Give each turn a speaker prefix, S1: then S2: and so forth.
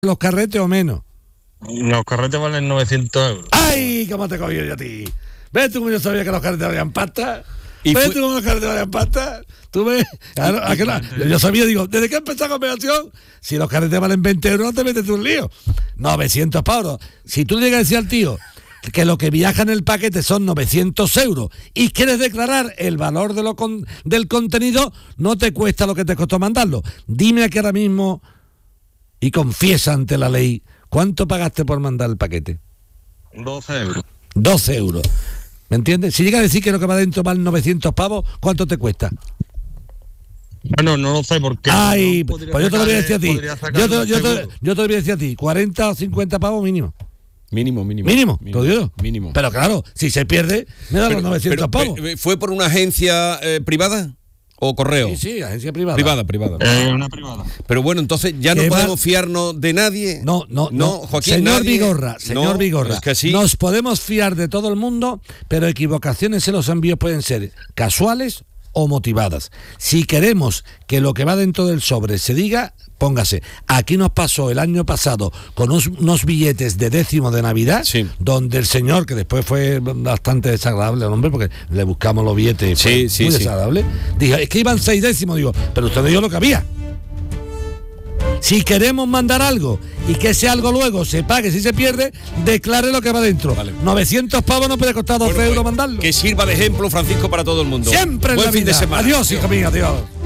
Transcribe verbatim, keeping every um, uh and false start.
S1: los carretes o menos?
S2: Los carretes valen novecientos euros.
S1: ¡Ay! ¿Cómo te cogió yo a ti? ¿Ves tú cómo yo sabía que los carretes valían pasta? ¿Ves fue... tú cómo los carretes valían pasta? ¿Tú ves? Claro, ¿a qué no? Yo sabía, digo, ¿desde que empezó la conversación? Si los carretes valen veinte euros, no te metes tú un lío. novecientos pavos. Si tú le llegas a decir al tío que lo que viaja en el paquete son novecientos euros y quieres declarar el valor de lo con, del contenido, no te cuesta lo que te costó mandarlo. Dime aquí ahora mismo y confiesa ante la ley, ¿cuánto pagaste por mandar el paquete?
S2: doce euros.
S1: doce euros. ¿Me entiendes? Si llega a decir que lo que va dentro vale novecientos pavos, ¿cuánto te cuesta?
S2: Bueno, no lo sé porque...
S1: Ay,
S2: no
S1: pues yo te lo voy a decir a ti. Yo te, yo, te, yo te lo voy a decir a ti. cuarenta o cincuenta pavos mínimo.
S3: Mínimo, mínimo.
S1: Mínimo,
S3: mínimo,
S1: mínimo.
S3: mínimo.
S1: Pero claro, si se pierde, me da los novecientos pavos.
S3: ¿Fue por una agencia eh, privada o correo?
S1: Sí, sí, agencia privada.
S3: Privada, privada.
S2: Eh, una privada.
S3: Pero bueno, entonces ya no podemos fiarnos de nadie.
S1: No, no, no.
S3: Joaquín,
S1: señor
S3: nadie.
S1: Vigorra, señor
S3: no,
S1: Vigorra.
S3: Es que sí.
S1: Nos podemos fiar de todo el mundo, pero equivocaciones en los envíos pueden ser casuales o motivadas. Si queremos que lo que va dentro del sobre se diga, póngase. Aquí nos pasó el año pasado con unos, unos billetes de décimo de Navidad,
S3: sí,
S1: donde el señor, que después fue bastante desagradable el hombre, porque le buscamos los billetes,
S3: sí, sí,
S1: muy
S3: sí.
S1: desagradable, dijo, es que iban seis décimos, digo, pero usted no dio lo que había. Si queremos mandar algo y que ese algo luego se pague, si se pierde, declare lo que va dentro. Vale. novecientos pavos no puede costar doce bueno, euros mandarlo.
S3: Que sirva de ejemplo, Francisco, para todo el mundo.
S1: Siempre en
S3: Buen
S1: la
S3: fin
S1: vida.
S3: de semana.
S1: Adiós, hijo mío, adiós.